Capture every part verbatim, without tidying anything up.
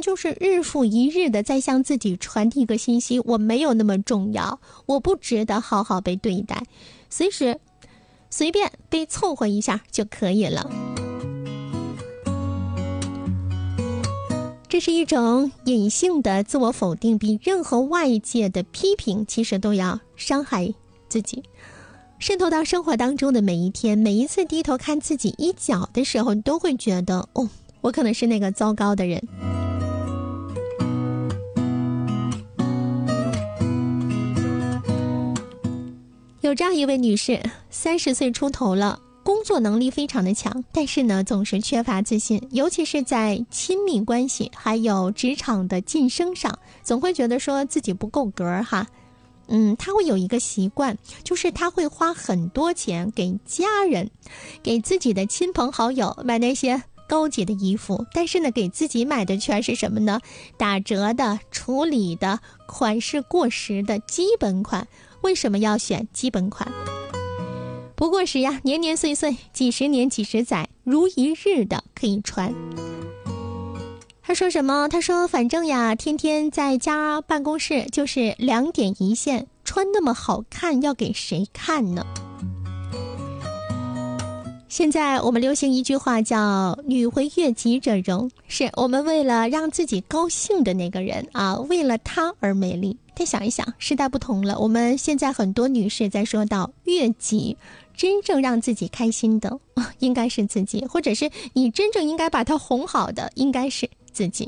就是日复一日的在向自己传递一个信息，我没有那么重要，我不值得好好被对待，随时随便被凑合一下就可以了。这是一种隐性的自我否定，比任何外界的批评其实都要伤害自己，渗透到生活当中的每一天，每一次低头看自己一角的时候，你都会觉得，哦，我可能是那个糟糕的人。有这样一位女士，三十岁出头了，工作能力非常的强，但是呢，总是缺乏自信，尤其是在亲密关系还有职场的晋升上，总会觉得说自己不够格哈。嗯，他会有一个习惯，就是他会花很多钱给家人，给自己的亲朋好友买那些高级的衣服，但是呢，给自己买的全是什么呢？打折的、处理的、款式过时的基本款。为什么要选基本款？不过时呀，年年岁岁，几十年几十载，如一日的可以穿。他说什么？他说反正呀，天天在家办公室就是两点一线，穿那么好看要给谁看呢？现在我们流行一句话叫女为悦己者容，是我们为了让自己高兴的那个人啊，为了他而美丽。但想一想，时代不同了，我们现在很多女士在说到悦己，真正让自己开心的应该是自己，或者是你真正应该把它哄好的应该是自己。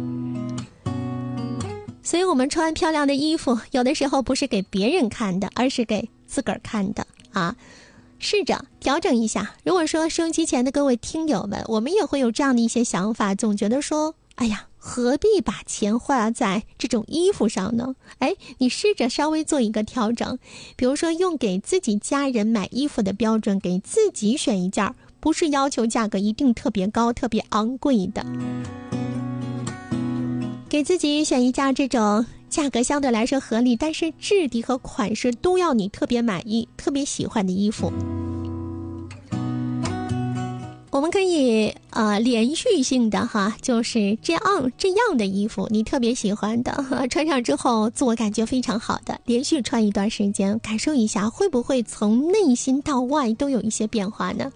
所以我们穿漂亮的衣服，有的时候不是给别人看的，而是给自个儿看的啊。试着调整一下，如果说收音机前的各位听友们，我们也会有这样的一些想法，总觉得说，哎呀，何必把钱花在这种衣服上呢？哎，你试着稍微做一个调整，比如说用给自己家人买衣服的标准，给自己选一件，不是要求价格一定特别高、特别昂贵的，给自己选一件这种价格相对来说合理，但是质地和款式都要你特别满意、特别喜欢的衣服。我们可以呃连续性的哈，就是这样这样的衣服，你特别喜欢的，呃、穿上之后自我感觉非常好的，连续穿一段时间，感受一下会不会从内心到外都有一些变化呢？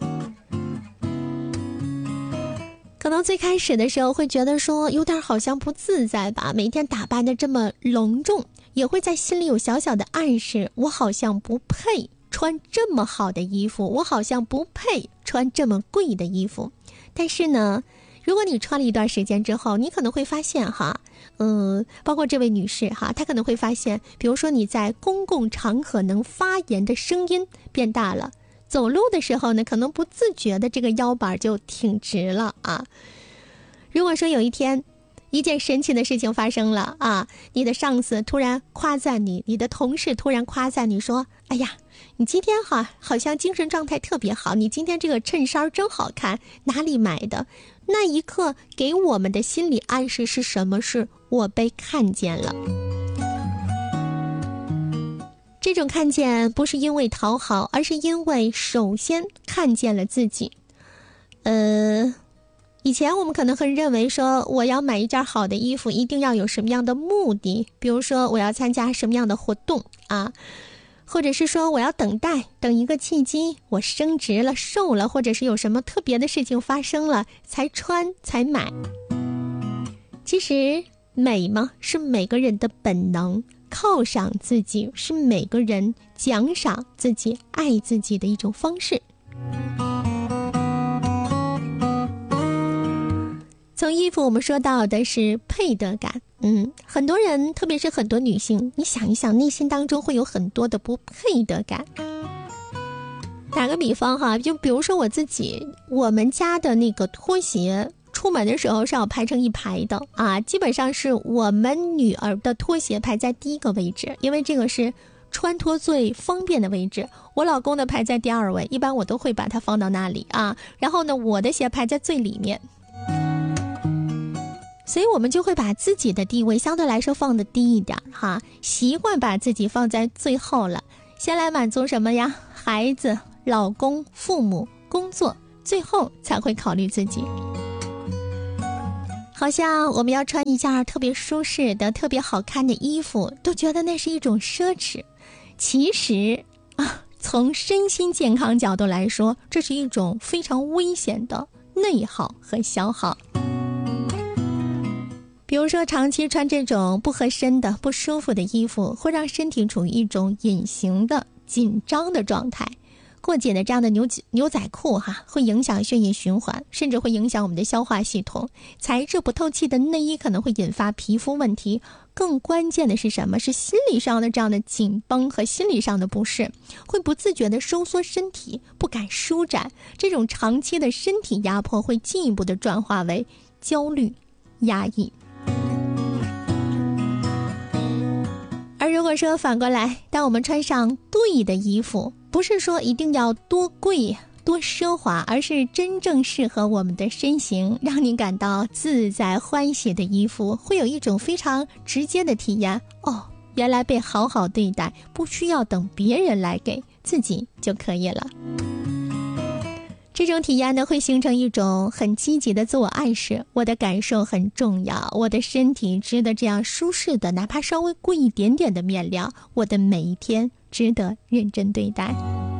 可能最开始的时候会觉得说有点好像不自在吧，每天打扮的这么隆重，也会在心里有小小的暗示，我好像不配穿这么好的衣服，我好像不配穿这么贵的衣服。但是呢，如果你穿了一段时间之后，你可能会发现哈，嗯，包括这位女士哈，她可能会发现，比如说你在公共场合能发言的声音变大了，走路的时候呢，可能不自觉的这个腰板就挺直了啊。如果说有一天一件神奇的事情发生了啊，你的上司突然夸赞你，你的同事突然夸赞你说，哎呀，你今天哈好像精神状态特别好，你今天这个衬衫真好看，哪里买的？那一刻给我们的心理暗示是什么？是我被看见了。这种看见不是因为讨好，而是因为首先看见了自己。呃以前我们可能会认为说，我要买一件好的衣服一定要有什么样的目的，比如说我要参加什么样的活动啊，或者是说我要等待等一个契机，我升职了瘦了，或者是有什么特别的事情发生了才穿才买。其实美嘛是每个人的本能，犒赏自己是每个人奖赏自己爱自己的一种方式。从衣服我们说到的是配得感，嗯，很多人特别是很多女性，你想一想内心当中会有很多的不配得感。打个比方哈，就比如说我自己，我们家的那个拖鞋出门的时候是要排成一排的啊，基本上是我们女儿的拖鞋排在第一个位置，因为这个是穿脱最方便的位置。我老公的排在第二位，一般我都会把它放到那里啊，然后呢我的鞋排在最里面，所以我们就会把自己的地位相对来说放得低一点哈，习惯把自己放在最后了，先来满足什么呀？孩子、老公、父母、工作，最后才会考虑自己。 好像我们要穿一件特别舒适的、特别好看的衣服，都觉得那是一种奢侈。其实啊，从身心健康角度来说，这是一种非常危险的内耗和消耗。比如说，长期穿这种不合身的、不舒服的衣服，会让身体处于一种隐形的紧张的状态。过紧的这样的牛牛仔裤哈、啊，会影响血液循环，甚至会影响我们的消化系统。材质不透气的内衣可能会引发皮肤问题。更关键的是什么？是心理上的这样的紧绷和心理上的不适，会不自觉的收缩身体，不敢舒展。这种长期的身体压迫会进一步的转化为焦虑、压抑。而如果说反过来，当我们穿上对的衣服，不是说一定要多贵多奢华，而是真正适合我们的身形，让你感到自在欢喜的衣服，会有一种非常直接的体验。哦，原来被好好对待，不需要等别人来给，自己就可以了。这种体验呢，会形成一种很积极的自我暗示，我的感受很重要，我的身体值得这样舒适的，哪怕稍微贵一点点的面料，我的每一天值得认真对待。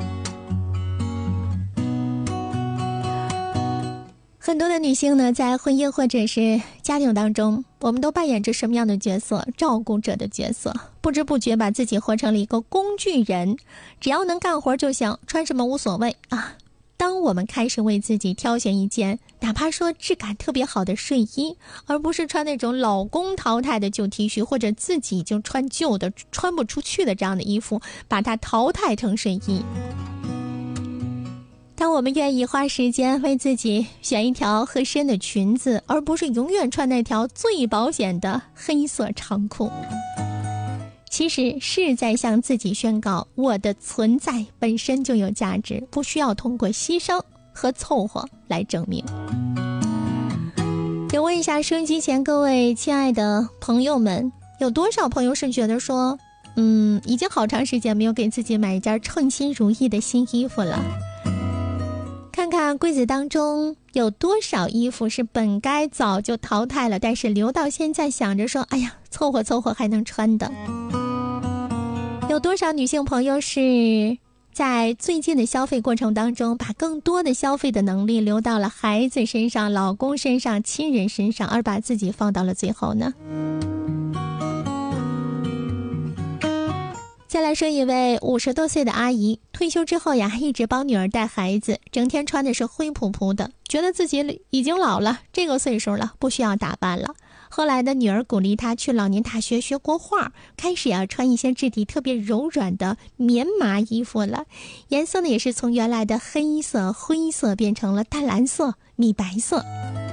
很多的女性呢，在婚姻或者是家庭当中，我们都扮演着什么样的角色？照顾者的角色，不知不觉把自己活成了一个工具人，只要能干活就行，穿什么无所谓啊。当我们开始为自己挑选一件哪怕说质感特别好的睡衣，而不是穿那种老公淘汰的旧 T 恤，或者自己已经穿旧的穿不出去的这样的衣服，把它淘汰成睡衣。当我们愿意花时间为自己选一条合身的裙子，而不是永远穿那条最保险的黑色长裤，其实是在向自己宣告，我的存在本身就有价值，不需要通过牺牲和凑合来证明。也问一下收音机前各位亲爱的朋友们，有多少朋友是觉得说，嗯，已经好长时间没有给自己买一件称心如意的新衣服了？看看柜子当中有多少衣服是本该早就淘汰了，但是留到现在想着说，哎呀，凑合凑合还能穿的。有多少女性朋友是在最近的消费过程当中，把更多的消费的能力留到了孩子身上、老公身上、亲人身上，而把自己放到了最后呢？再来说一位五十多岁的阿姨，退休之后呀，一直帮女儿带孩子，整天穿的是灰扑扑的，觉得自己已经老了，这个岁数了，不需要打扮了。后来的女儿鼓励她去老年大学学国画，开始要穿一些质地特别柔软的棉麻衣服了，颜色呢也是从原来的黑色、灰色变成了淡蓝色、米白色。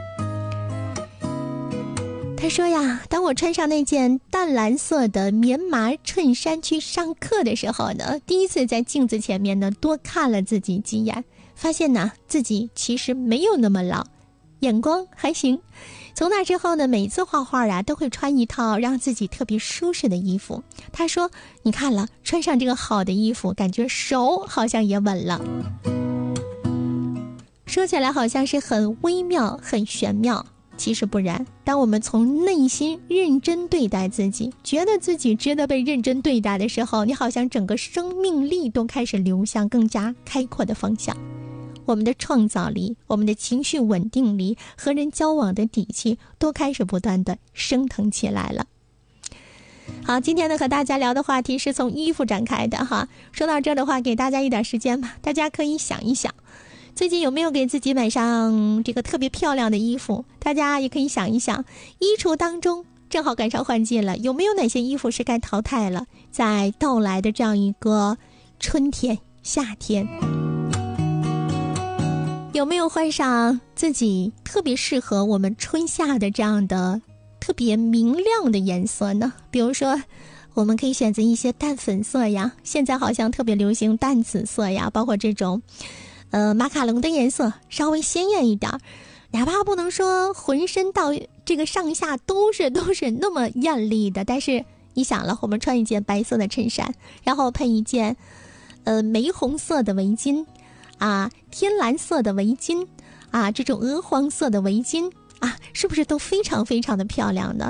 他说呀，当我穿上那件淡蓝色的棉麻衬衫去上课的时候呢，第一次在镜子前面呢多看了自己几眼，发现呢自己其实没有那么老，眼光还行。从那之后呢，每次画画啊都会穿一套让自己特别舒适的衣服。他说，你看了，穿上这个好的衣服，感觉手好像也稳了。说起来好像是很微妙很玄妙，其实不然，当我们从内心认真对待自己，觉得自己值得被认真对待的时候，你好像整个生命力都开始流向更加开阔的方向。我们的创造力、我们的情绪稳定力、和人交往的底气都开始不断的升腾起来了。好，今天呢和大家聊的话题是从衣服展开的哈。说到这儿的话，给大家一点时间吧，大家可以想一想，最近有没有给自己买上这个特别漂亮的衣服？大家也可以想一想，衣橱当中正好赶上换季了，有没有哪些衣服是该淘汰了？在到来的这样一个春天、夏天，有没有换上自己特别适合我们春夏的这样的特别明亮的颜色呢？比如说我们可以选择一些淡粉色呀，现在好像特别流行淡紫色呀，包括这种呃马卡龙的颜色稍微鲜艳一点，哪怕不能说浑身到这个上下都是都是那么艳丽的，但是你想了，我们穿一件白色的衬衫，然后配一件呃玫红色的围巾啊，天蓝色的围巾啊，这种鹅黄色的围巾啊，是不是都非常非常的漂亮的？